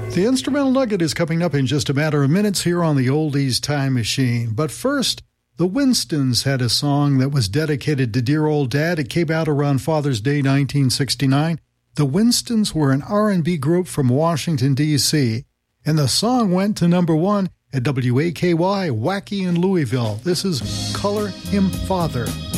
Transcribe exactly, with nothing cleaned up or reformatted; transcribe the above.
The Instrumental Nugget is coming up in just a matter of minutes here on the Oldies Time Machine. But first, the Winstons had a song that was dedicated to dear old Dad. It came out around Father's Day nineteen sixty-nine. The Winstons were an R and B group from Washington, D C, and the song went to number one at W A K Y, Wacky in Louisville. This is Color Him Father.